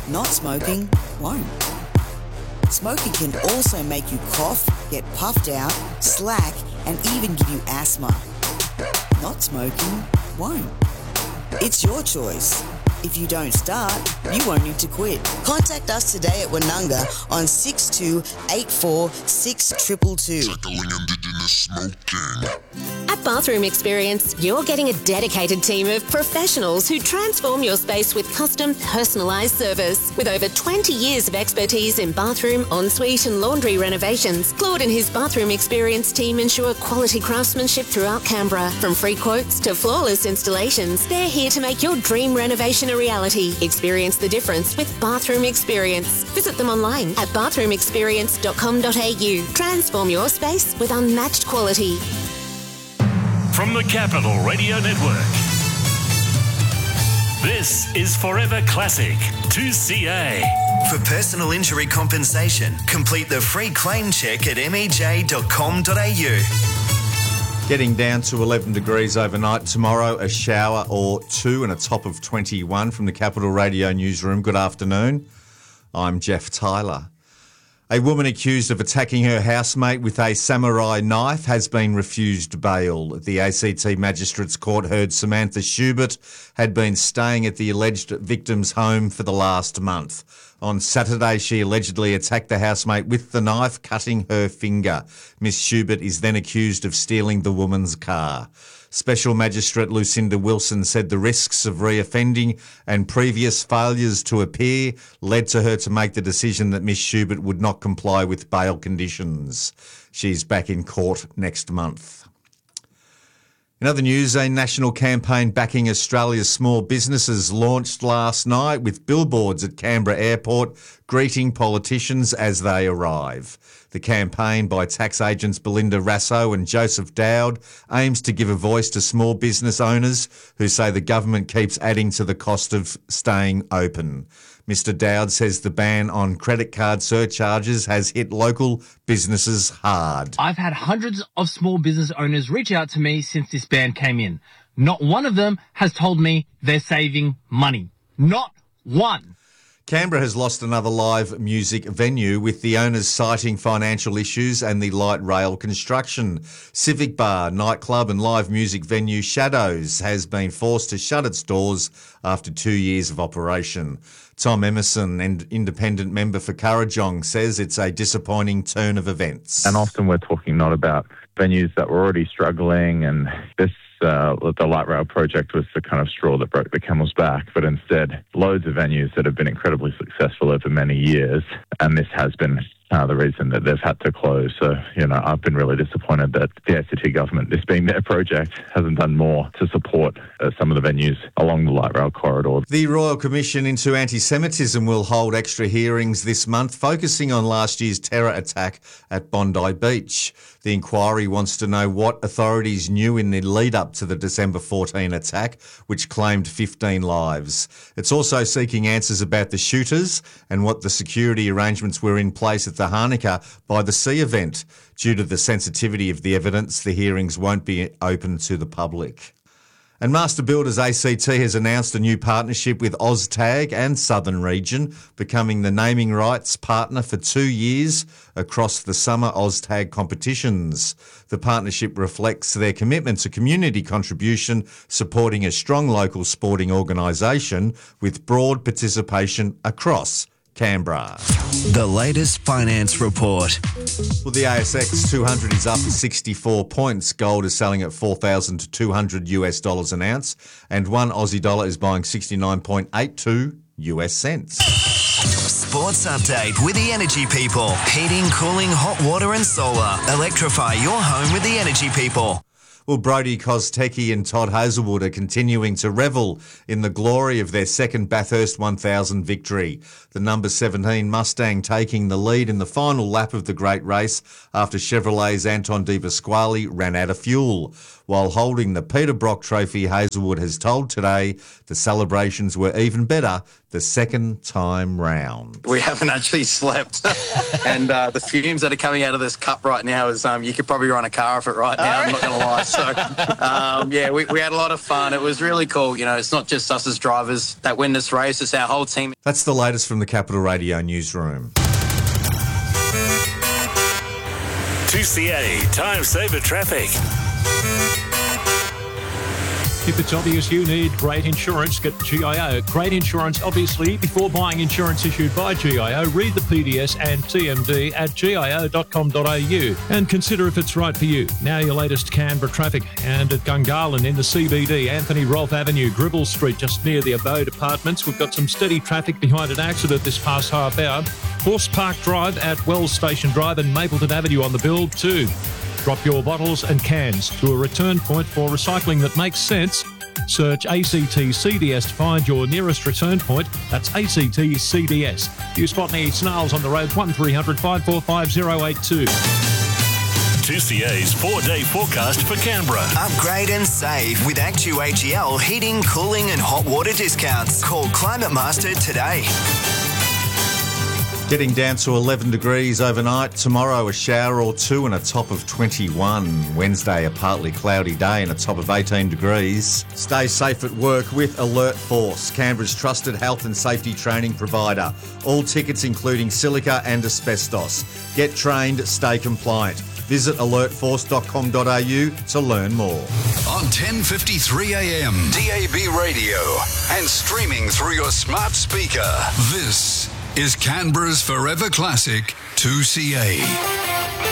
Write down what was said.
Not smoking won't. Smoking can also make you cough, get puffed out, slack, and even give you asthma. Not smoking won't. It's your choice. If you don't start, you won't need to quit. Contact us today at Wanunga on 6284 6222. Tackling Indigenous smoking. At Bathroom Experience, you're getting a dedicated team of professionals who transform your space with custom, personalised service. With over 20 years of expertise in bathroom, ensuite and laundry renovations, Claude and his Bathroom Experience team ensure quality craftsmanship throughout Canberra. From free quotes to flawless installations, they're here to make your dream renovation a reality. Experience the difference with Bathroom Experience. Visit them online at bathroomexperience.com.au. Transform your space with unmatched quality. From the Capital Radio Network, this is Forever Classic 2CA. For personal injury compensation, complete the free claim check at mej.com.au. Getting down to 11 degrees overnight tomorrow, a shower or two and a top of 21 from the Capital Radio newsroom. Good afternoon. I'm Jeff Tyler. A woman accused of attacking her housemate with a samurai knife has been refused bail. The ACT Magistrates Court heard Samantha Schubert had been staying at the alleged victim's home for the last month. On Saturday, she allegedly attacked the housemate with the knife, cutting her finger. Miss Schubert is then accused of stealing the woman's car. Special Magistrate Lucinda Wilson said the risks of reoffending and previous failures to appear led to her to make the decision that Miss Schubert would not comply with bail conditions. She's back in court next month. In other news, a national campaign backing Australia's small businesses launched last night with billboards at Canberra Airport greeting politicians as they arrive. The campaign by tax agents Belinda Rasso and Joseph Dowd aims to give a voice to small business owners who say the government keeps adding to the cost of staying open. Mr Dowd says the ban on credit card surcharges has hit local businesses hard. I've had hundreds of small business owners reach out to me since this ban came in. Not one of them has told me they're saving money. Not one. Canberra has lost another live music venue, with the owners citing financial issues and the light rail construction. Civic Bar, nightclub and live music venue Shadows has been forced to shut its doors after 2 years of operation. Tom Emerson, an independent member for Kurrajong, says it's a disappointing turn of events. And often we're talking not about venues that were already struggling, and this the light rail project was the kind of straw that broke the camel's back, but instead loads of venues that have been incredibly successful over many years, and this has been the reason that they've had to close. So, I've been really disappointed that the ACT government, this being their project, hasn't done more to support some of the venues along the light rail corridor. The Royal Commission into Anti-Semitism will hold extra hearings this month, focusing on last year's terror attack at Bondi Beach. The inquiry wants to know what authorities knew in the lead-up to the December 14 attack, which claimed 15 lives. It's also seeking answers about the shooters and what the security arrangements were in place at the Hanukkah by the Sea event. Due to the sensitivity of the evidence, the hearings won't be open to the public. And Master Builders ACT has announced a new partnership with OzTag and Southern Region, becoming the naming rights partner for 2 years across the summer OzTag competitions. The partnership reflects their commitment to community contribution, supporting a strong local sporting organisation with broad participation across Canberra. The latest finance report. Well, the ASX 200 is up 64 points. Gold is selling at $4,200 an ounce, and one Aussie dollar is buying 69.82 US cents. Sports update with the Energy People. Heating, cooling, hot water and solar. Electrify your home with the Energy People. Well, Brodie Kostecki and Todd Hazelwood are continuing to revel in the glory of their second Bathurst 1000 victory. The number 17 Mustang taking the lead in the final lap of the great race after Chevrolet's Anton De Pasquale ran out of fuel. While holding the Peter Brock Trophy, Hazelwood has told Today the celebrations were even better the second time round. We haven't actually slept. And the fumes that are coming out of this cup right now is you could probably run a car off it right now, I'm not going to lie. So, we had a lot of fun. It was really cool. You know, it's not just us as drivers that win this race. It's our whole team. That's the latest from the Capital Radio newsroom. 2CA Time Saver Traffic. If it's obvious you need great insurance, get GIO. Great insurance, obviously. Before buying insurance issued by GIO, read the PDS and TMD at gio.com.au and consider if it's right for you. Now your latest Canberra traffic. And at Gungahlin in the CBD, Anthony Rolfe Avenue, Gribble Street, just near the Abode Apartments. We've got some steady traffic behind an accident this past half hour. Horse Park Drive at Wells Station Drive and Mapleton Avenue on the build too. Drop your bottles and cans to a return point for recycling that makes sense. Search ACT CDS to find your nearest return point. That's ACT CDS. If you spot any snarls on the road, 1300 545 082. 2CA's 4-day forecast for Canberra. Upgrade and save with ActuHEL heating, cooling and hot water discounts. Call Climate Master today. Getting down to 11 degrees overnight. Tomorrow, a shower or two and a top of 21. Wednesday, a partly cloudy day and a top of 18 degrees. Stay safe at work with Alert Force, Canberra's trusted health and safety training provider. All tickets including silica and asbestos. Get trained, stay compliant. Visit alertforce.com.au to learn more. On 10:53 a.m, DAB radio and streaming through your smart speaker. This is Canberra's Forever Classic 2CA.